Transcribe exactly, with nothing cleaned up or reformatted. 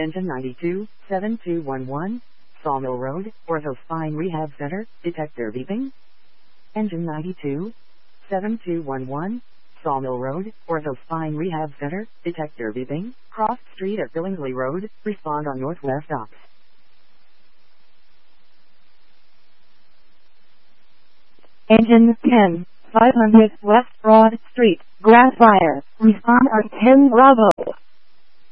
Engine ninety-two, seven two one one, Sawmill Road, Ortho Spine Rehab Center, detector beeping. Engine ninety-two, seven two one one, Sawmill Road, Ortho Spine Rehab Center, detector beeping. Cross street at Billingsley Road, respond on Northwest Ops. Engine ten, five hundred West Broad Street, Grassfire, respond on ten Bravo.